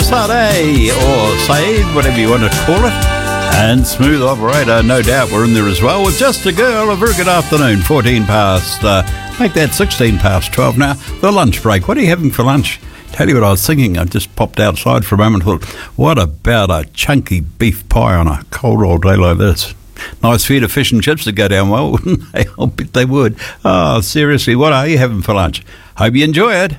Sade, or Saeed, whatever you want to call it. And Smooth Operator, no doubt we're in there as well, with Just a Girl. A very good afternoon, 14 past, make that 16 past 12 now. The lunch break, what are you having for lunch? Tell you what I was thinking, I just popped outside for a moment and thought, what about a chunky beef pie on a cold old day like this? Nice feed of fish and chips would go down well, wouldn't they? I'll bet they would. Oh, seriously, what are you having for lunch? Hope you enjoy it.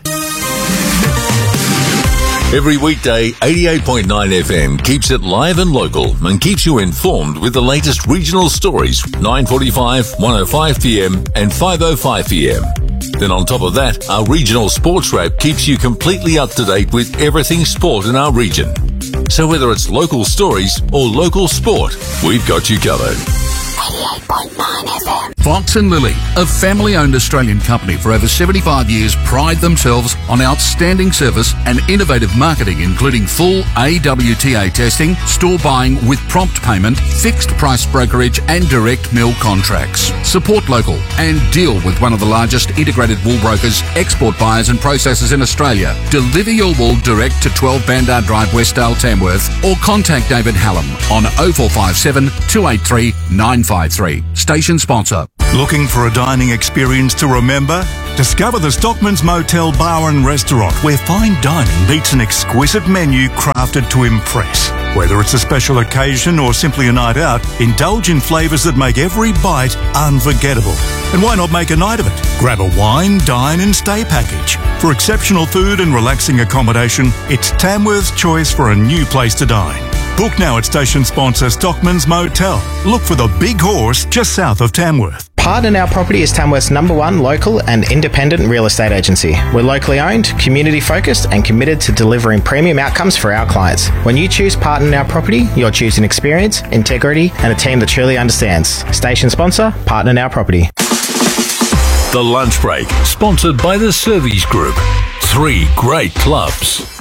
Every weekday, 88.9 FM keeps it live and local and keeps you informed with the latest regional stories, 9:45, 1:05 PM and 5:05 PM. Then on top of that, our regional sports wrap keeps you completely up to date with everything sport in our region. So whether it's local stories or local sport, we've got you covered. 88.9 FM. Fox & Lily, a family-owned Australian company for over 75 years, pride themselves on outstanding service and innovative marketing, including full AWTA testing, store buying with prompt payment, fixed price brokerage and direct mill contracts. Support local and deal with one of the largest integrated wool brokers, export buyers and processors in Australia. Deliver your wool direct to 12 Bandar Drive, Westdale, Tamworth, or contact David Hallam on 0457 283 953. Station sponsor. Looking for a dining experience to remember? Discover the Stockman's Motel Bar and Restaurant, where fine dining meets an exquisite menu crafted to impress. Whether it's a special occasion or simply a night out, indulge in flavours that make every bite unforgettable. And why not make a night of it? Grab a wine, dine and stay package. For exceptional food and relaxing accommodation, it's Tamworth's choice for a new place to dine. Book now at station sponsor Stockman's Motel. Look for the Big Horse just south of Tamworth. Pardon Our Property is Tamworth's #1 local and independent real estate agency. We're locally owned, community focused and committed to delivering premium outcomes for our clients. When you choose Pardon Our Property, you're choosing experience, integrity and a team that truly understands. Station sponsor, Pardon Our Property. The Lunch Break, sponsored by the Servies Group. 3 great clubs.